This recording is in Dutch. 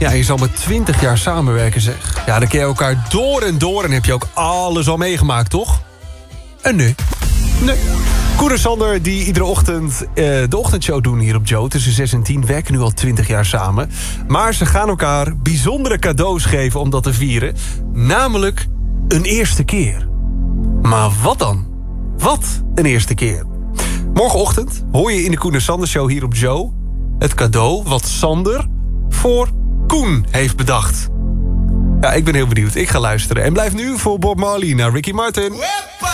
Ja, je zal met 20 jaar samenwerken, zeg. Ja, dan ken je elkaar door en heb je ook alles al meegemaakt, toch? En nu? Nee. Koen en Sander, die iedere ochtend de ochtendshow doen hier op Joe... tussen 6 en 10, werken nu al 20 jaar samen. Maar ze gaan elkaar bijzondere cadeaus geven om dat te vieren. Namelijk een eerste keer. Maar wat dan? Wat een eerste keer? Morgenochtend hoor je in de Koen en Sander show hier op Joe... het cadeau wat Sander voor Koen heeft bedacht. Ja, ik ben heel benieuwd. Ik ga luisteren. En blijf nu voor Bob Marley naar Ricky Martin.